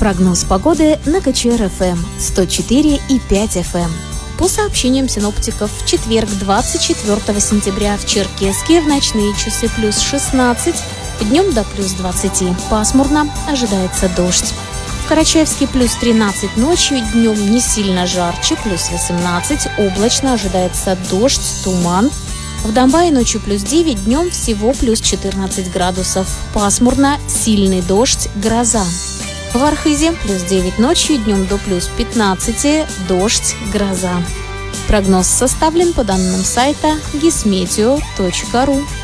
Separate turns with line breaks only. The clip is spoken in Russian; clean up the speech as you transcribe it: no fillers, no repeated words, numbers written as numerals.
Прогноз погоды на КЧР-ФМ 104,5 FM. По сообщениям синоптиков, в четверг, 24 сентября, в Черкесске в ночные часы плюс 16, днем до плюс 20. Пасмурно, ожидается дождь. В Карачаевске плюс 13 ночью, днем не сильно жарче, плюс 18, облачно, ожидается дождь, туман. В Донбайе ночью плюс 9, днем всего плюс 14 градусов. Пасмурно, сильный дождь, гроза. В Архизе плюс 9 ночью, днем до плюс 15, дождь, гроза. Прогноз составлен по данным сайта gismeteo.ru.